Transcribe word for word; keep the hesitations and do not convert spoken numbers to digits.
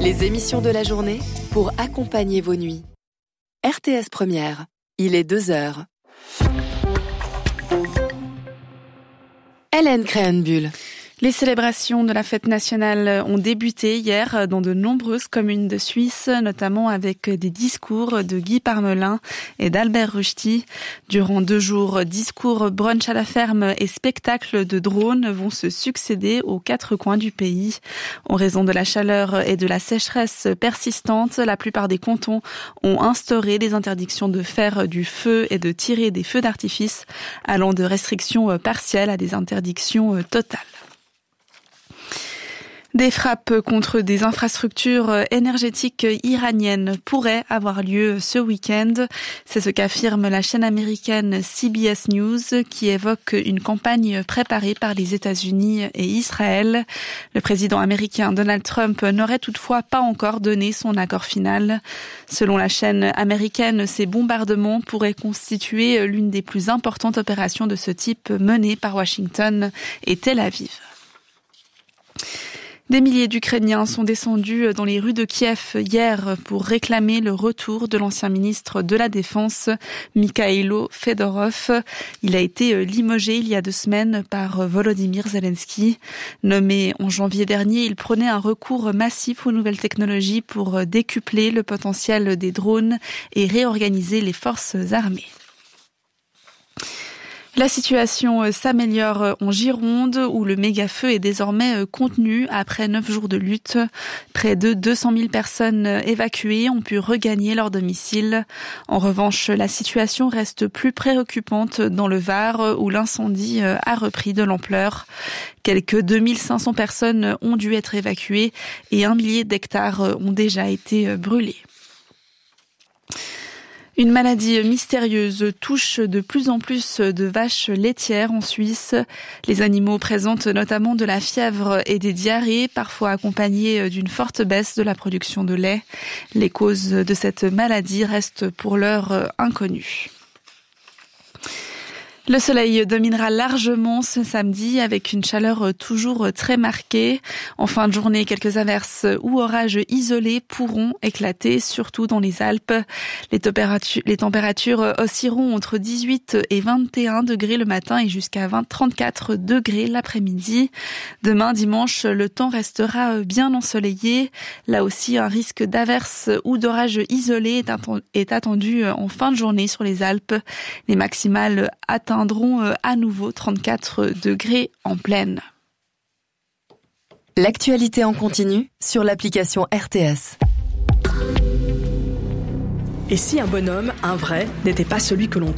Les émissions de la journée pour accompagner vos nuits. R T S Première, il est deux heures. Hélène Créhenbuhl. Les célébrations de la fête nationale ont débuté hier dans de nombreuses communes de Suisse, notamment avec des discours de Guy Parmelin et d'Albert Rushdie. Durant deux jours, discours, brunch à la ferme et spectacles de drones vont se succéder aux quatre coins du pays. En raison de la chaleur et de la sécheresse persistante, la plupart des cantons ont instauré des interdictions de faire du feu et de tirer des feux d'artifice, allant de restrictions partielles à des interdictions totales. Des frappes contre des infrastructures énergétiques iraniennes pourraient avoir lieu ce week-end. C'est ce qu'affirme la chaîne américaine C B S News qui évoque une campagne préparée par les États-Unis et Israël. Le président américain Donald Trump n'aurait toutefois pas encore donné son accord final. Selon la chaîne américaine, ces bombardements pourraient constituer l'une des plus importantes opérations de ce type menées par Washington et Tel Aviv. Des milliers d'Ukrainiens sont descendus dans les rues de Kiev hier pour réclamer le retour de l'ancien ministre de la Défense, Mikhailo Fedorov. Il a été limogé il y a deux semaines par Volodymyr Zelensky. Nommé en janvier dernier, il prônait un recours massif aux nouvelles technologies pour décupler le potentiel des drones et réorganiser les forces armées. La situation s'améliore en Gironde où le méga-feu est désormais contenu après neuf jours de lutte. Près de deux cent mille personnes évacuées ont pu regagner leur domicile. En revanche, la situation reste plus préoccupante dans le Var où l'incendie a repris de l'ampleur. Quelques deux mille cinq cents personnes ont dû être évacuées et un millier d'hectares ont déjà été brûlés. Une maladie mystérieuse touche de plus en plus de vaches laitières en Suisse. Les animaux présentent notamment de la fièvre et des diarrhées, parfois accompagnées d'une forte baisse de la production de lait. Les causes de cette maladie restent pour l'heure inconnues. Le soleil dominera largement ce samedi avec une chaleur toujours très marquée. En fin de journée, quelques averses ou orages isolés pourront éclater, surtout dans les Alpes. Les températures, les températures oscilleront entre dix-huit et vingt et un degrés le matin et jusqu'à vingt, trente-quatre degrés l'après-midi. Demain, dimanche, le temps restera bien ensoleillé. Là aussi, un risque d'averses ou d'orages isolés est attendu en fin de journée sur les Alpes. Les maximales atteindront à nouveau trente-quatre degrés en pleine. L'actualité en continu sur l'application R T S. Et si un bonhomme, un vrai, n'était pas celui que l'on croit ?